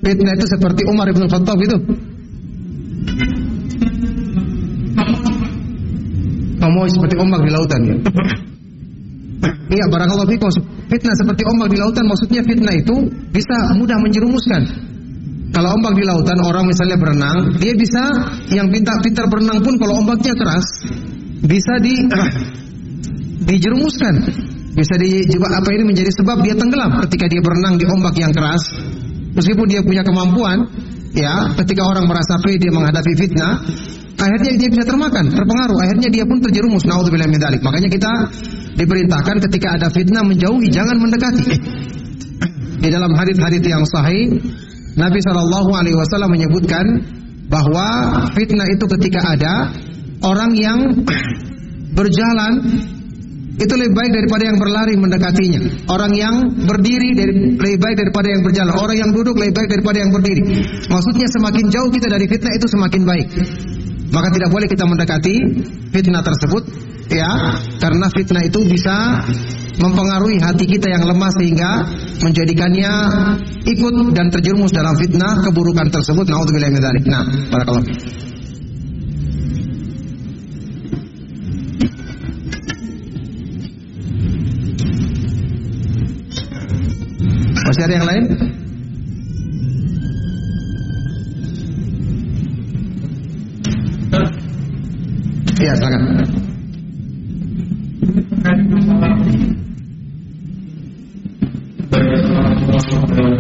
fitnah itu seperti Umar bin Khattab itu? Mau seperti ombak di lautan ya? Iya, barakallahu fikum. Fitnah seperti ombak di lautan, maksudnya fitnah itu bisa mudah menjerumuskan. Kalau ombak di lautan, orang misalnya berenang, dia bisa, yang pintar berenang pun kalau ombaknya keras, bisa dijerumuskan. Bisa menjadi sebab dia tenggelam ketika dia berenang di ombak yang keras. Meskipun dia punya kemampuan, ya, ketika orang merasa pede menghadapi fitnah, akhirnya dia bisa terpengaruh, akhirnya dia pun terjerumus. Naudzubillah min dzalik. Makanya kita diperintahkan ketika ada fitnah menjauhi, jangan mendekati. Di dalam hadits-hadits yang sahih, Nabi SAW menyebutkan bahwa fitnah itu ketika ada, orang yang berjalan itu lebih baik daripada yang berlari mendekatinya. Orang yang berdiri lebih baik daripada yang berjalan. Orang yang duduk lebih baik daripada yang berdiri. Maksudnya semakin jauh kita dari fitnah itu semakin baik. Maka tidak boleh kita mendekati fitnah tersebut, ya, karena fitnah itu bisa mempengaruhi hati kita yang lemah sehingga menjadikannya ikut dan terjerumus dalam fitnah keburukan tersebut. Naudzubillah min dzalik. Nah, barakallahu. Masih ada yang lain? Iya, silakan.